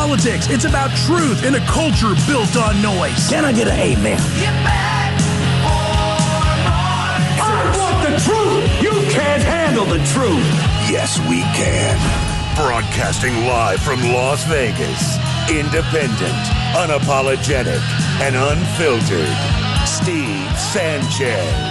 politics. It's about truth in a culture built on noise. Can I get an amen? I want the truth. You can't handle the truth. Yes, we can. Broadcasting live from Las Vegas. Independent, unapologetic, and unfiltered. Steve Sanchez.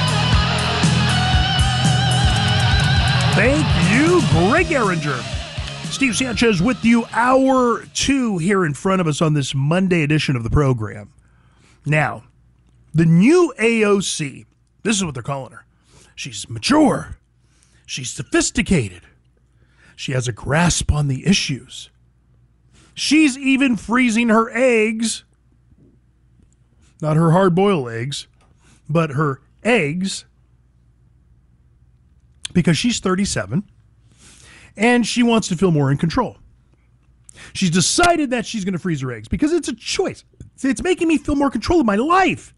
Thank you, Greg Arringer. Steve Sanchez with you, hour 2 here in front of us on this Monday edition of the program. Now, the new AOC, this is what they're calling her. She's mature. She's sophisticated. She has a grasp on the issues. She's even freezing her eggs. Not her hard-boiled eggs, but her eggs, because she's 37, and she wants to feel more in control. She's decided that she's going to freeze her eggs because it's a choice. It's making me feel more control of my life.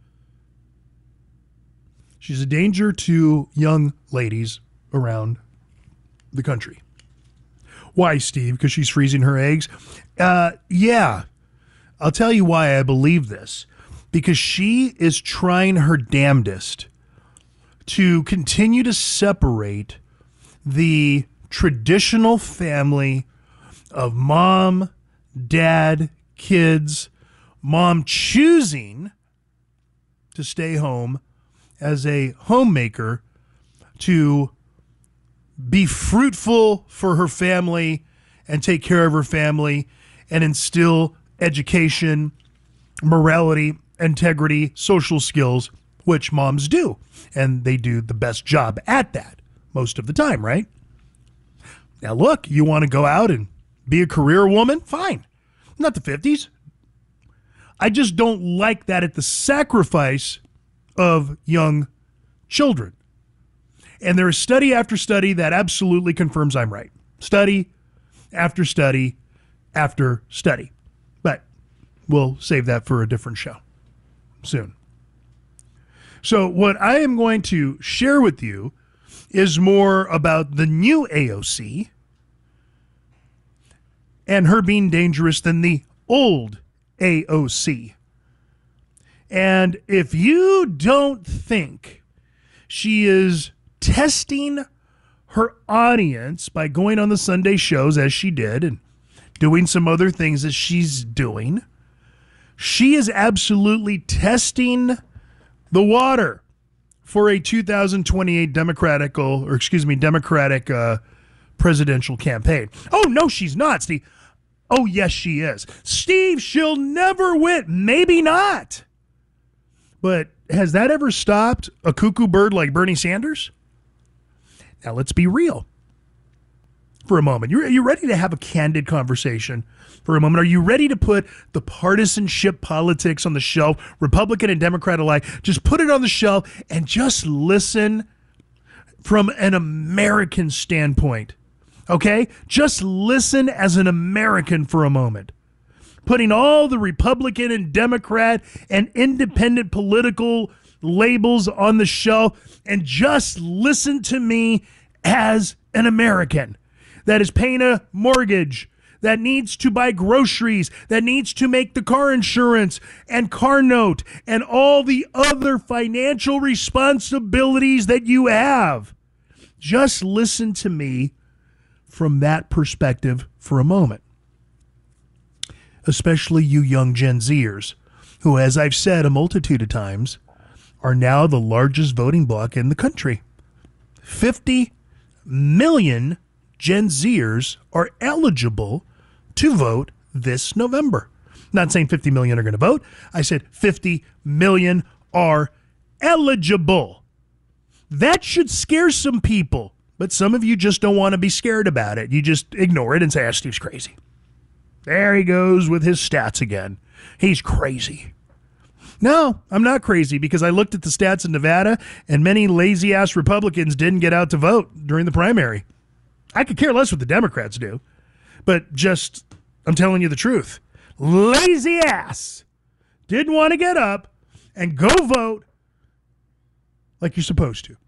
She's a danger to young ladies around the country. Why, Steve? Because she's freezing her eggs? Yeah. I'll tell you why I believe this. Because she is trying her damnedest to continue to separate the traditional family of mom, dad, kids, mom choosing to stay home as a homemaker to be fruitful for her family and take care of her family and instill education, morality, integrity, social skills, which moms do. And they do the best job at that most of the time, right? Now, look, you want to go out and be a career woman? Fine. Not the 50s. I just don't like that at the sacrifice of young children. And there is study after study that absolutely confirms I'm right. Study after study after study. But we'll save that for a different show soon. So what I am going to share with you is more about the new AOC and her being dangerous than the old AOC. And if you don't think she is testing her audience by going on the Sunday shows as she did and doing some other things as she's doing, she is absolutely testing the water for a 2028 Democratic presidential campaign. Oh, no, she's not, Steve. Oh, yes, she is. Steve, she'll never win. Maybe not. But has that ever stopped a cuckoo bird like Bernie Sanders? Now, let's be real for a moment. Are you ready to have a candid conversation for a moment? Are you ready to put the partisanship politics on the shelf, Republican and Democrat alike? Just put it on the shelf and just listen from an American standpoint, okay? Just listen as an American for a moment. Putting all the Republican and Democrat and independent political labels on the shelf and just listen to me as an American that is paying a mortgage, that needs to buy groceries, that needs to make the car insurance and car note and all the other financial responsibilities that you have. Just listen to me from that perspective for a moment. Especially you young Gen Zers, who, as I've said a multitude of times, are now the largest voting bloc in the country. 50 million Gen Zers are eligible to vote this November. Not saying 50 million are going to vote. I said 50 million are eligible. That should scare some people, but some of you just don't want to be scared about it. You just ignore it and say, Steve's crazy. There he goes with his stats again. He's crazy. No, I'm not crazy, because I looked at the stats in Nevada and many lazy-ass Republicans didn't get out to vote during the primary. I could care less what the Democrats do, but just, I'm telling you the truth. Lazy ass didn't want to get up and go vote like you're supposed to.